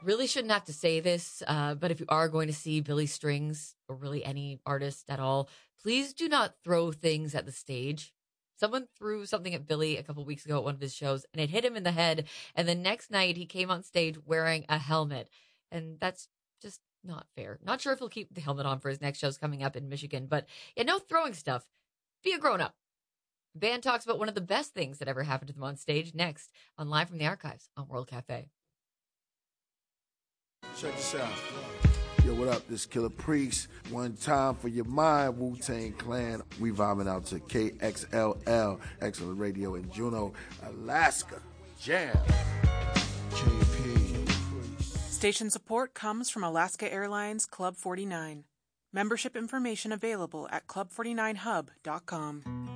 Really shouldn't have to say this, but if you are going to see Billy Strings or really any artist at all, please do not throw things at the stage. Someone threw something at Billy a couple weeks ago at one of his shows and it hit him in the head. And the next night he came on stage wearing a helmet. And that's just not fair. Not sure if he'll keep the helmet on for his next shows coming up in Michigan, but yeah, no throwing stuff. Be a grown up. Band talks about one of the best things that ever happened to them on stage next on Live from the Archives on World Cafe. Check this out. Yo, what up? This Killer Priest. One time for your mind, Wu-Tang Clan. We vibing out to KXLL, Excellent Radio in Juneau, Alaska. Jam. KP. Station support comes from Alaska Airlines Club 49. Membership information available at club49hub.com.